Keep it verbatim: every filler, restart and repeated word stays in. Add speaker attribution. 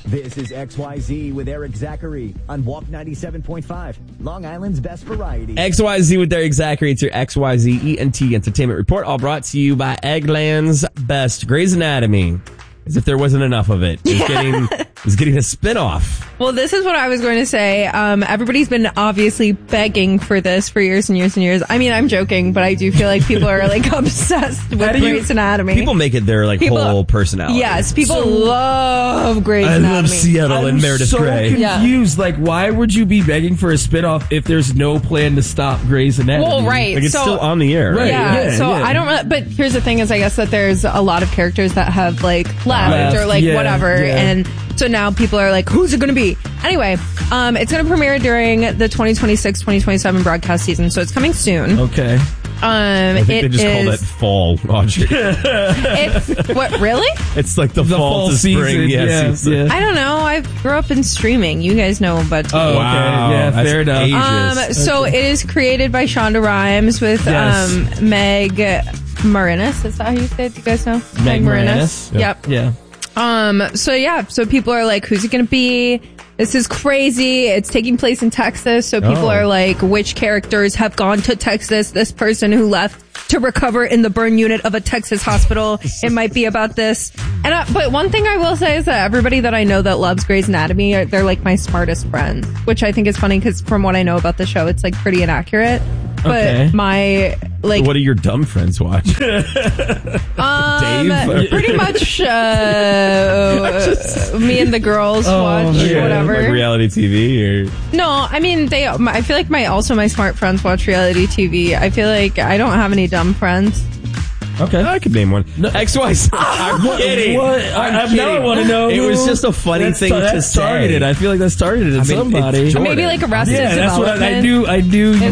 Speaker 1: This is X Y Z with Eric Zachary on Walk ninety-seven point five, Long Island's best variety.
Speaker 2: X Y Z with Eric Zachary. It's your X Y Z E N T Entertainment Report, all brought to you by Eggland's Best. Grey's Anatomy, as if there wasn't enough of it, is getting is getting a spinoff.
Speaker 3: Well, this is what I was going to say. Um, everybody's been obviously begging for this for years and years and years. I mean, I'm joking, but I do feel like people are like obsessed with Grey's Anatomy.
Speaker 2: People make it their like
Speaker 3: People-
Speaker 2: whole personality.
Speaker 3: Yes, people
Speaker 4: So-
Speaker 3: love Grey's
Speaker 2: I
Speaker 3: Anatomy.
Speaker 2: love Seattle
Speaker 4: I'm
Speaker 2: and Meredith
Speaker 4: so
Speaker 2: Grey.
Speaker 4: confused. Like, why would you be begging for a spinoff if there's no plan to stop Grey's Anatomy?
Speaker 3: Well, right.
Speaker 2: Like it's
Speaker 3: so,
Speaker 2: still on the air, right?
Speaker 4: Right.
Speaker 3: Yeah,
Speaker 4: Yeah,
Speaker 3: so
Speaker 4: yeah.
Speaker 3: I don't know, but here's the thing is I guess that there's a lot of characters that have like left,
Speaker 4: Left,
Speaker 3: or like
Speaker 4: yeah,
Speaker 3: whatever,
Speaker 4: yeah.
Speaker 3: and so now people are like, who's it going to be? Anyway, um, it's going to premiere during the twenty twenty-six twenty twenty-seven broadcast season, so it's coming soon.
Speaker 4: Okay.
Speaker 3: Um,
Speaker 2: I think they
Speaker 3: it
Speaker 2: just call that
Speaker 3: is,
Speaker 2: fall, Audrey.
Speaker 3: it's, what, really?
Speaker 2: It's like the,
Speaker 4: The
Speaker 2: fall,
Speaker 4: fall
Speaker 2: to spring.
Speaker 4: season,
Speaker 2: Yeah,
Speaker 4: yeah,
Speaker 2: season.
Speaker 4: yeah.
Speaker 3: I don't know. I grew up in streaming. You guys know about T V.
Speaker 4: Oh, okay.
Speaker 2: Wow.
Speaker 4: Yeah,
Speaker 2: That's
Speaker 4: fair enough.
Speaker 2: ages.
Speaker 3: Um, so it is created by Shonda Rhimes with
Speaker 4: Yes.
Speaker 3: um, Meg Moranis. Is that how you say it? Do you guys know?
Speaker 4: Meg Moranis.
Speaker 3: Yep.
Speaker 4: Yeah.
Speaker 3: Um, so yeah, so people are like, who's it going to be? This is crazy. It's taking place in Texas. So people
Speaker 2: Oh.
Speaker 3: are like, which characters have gone to Texas? This person who left to recover in the burn unit of a Texas hospital. It might be about this. And I, but one thing I will say is that everybody that I know that loves Grey's Anatomy, are, they're like my smartest friends, which I think is funny because from what I know about the show, it's like pretty inaccurate. But
Speaker 4: Okay.
Speaker 3: my like
Speaker 2: What do your dumb friends watch?
Speaker 3: um,
Speaker 2: Dave?
Speaker 3: pretty much uh, me and the girls
Speaker 4: Oh,
Speaker 3: watch
Speaker 4: man.
Speaker 3: whatever.
Speaker 2: Like reality T V or
Speaker 3: No, I mean they. my- I feel like my also my smart friends watch reality T V. I feel like I don't have any dumb friends.
Speaker 4: Okay.
Speaker 2: I could name one. X Y Z. I'm kidding.
Speaker 4: What?
Speaker 2: I'm
Speaker 4: I, I, now I
Speaker 2: kidding.
Speaker 4: want to know.
Speaker 2: It
Speaker 4: who-
Speaker 2: was just a funny
Speaker 4: that's
Speaker 2: thing
Speaker 4: tar-
Speaker 2: to
Speaker 4: that's
Speaker 2: say.
Speaker 4: targeted. I feel like that's targeted at
Speaker 2: I mean, it's
Speaker 4: somebody.
Speaker 2: Jordan.
Speaker 3: Maybe like Arrested
Speaker 4: yeah, that's what I, I
Speaker 3: Development.
Speaker 4: knew. I knew. You